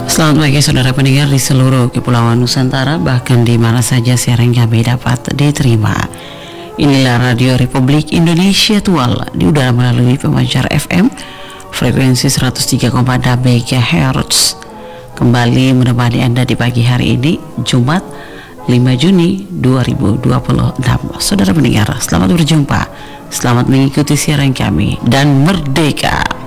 Selamat pagi saudara pendengar di seluruh Kepulauan Nusantara, bahkan di mana saja siaran kami dapat diterima. Inilah Radio Republik Indonesia Tual, di udara melalui pemancar FM frekuensi 103,6 MHz. Kembali menemani Anda di pagi hari ini, Jumat 5 Juni 2026. Saudara pendengar, selamat berjumpa, selamat mengikuti siaran kami, dan merdeka.